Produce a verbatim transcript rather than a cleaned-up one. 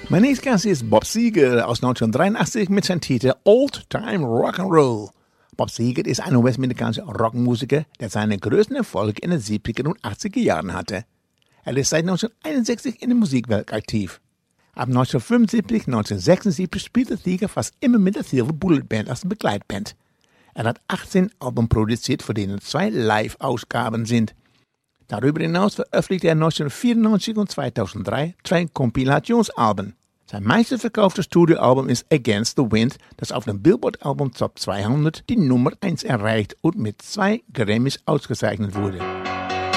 Mein nächster Gast ist Bob Seger aus neunzehnhundertdreiundachtzig mit seinem Titel Old Time Rock'n'Roll. Bob Seger ist ein US-amerikanischer Rockmusiker, der seinen größten Erfolg in den siebziger und achtziger Jahren hatte. Er ist seit neunzehnhunderteinundsechzig in der Musikwelt aktiv. Ab neunzehnhundertfünfundsiebzig, neunzehnhundertsechsundsiebzig spielte Seger fast immer mit der Silver Bullet Band als Begleitband. Er hat achtzehn Alben produziert, von denen zwei Live-Ausgaben sind. Darüber hinaus veröffentlichte er neunzehnhundertvierundneunzig und zweitausenddrei zwei Kompilationsalben. Sein meistverkauftes Studioalbum ist Against the Wind, das auf dem Billboard-Album Top zweihundert die Nummer eins erreicht und mit zwei Grammys ausgezeichnet wurde.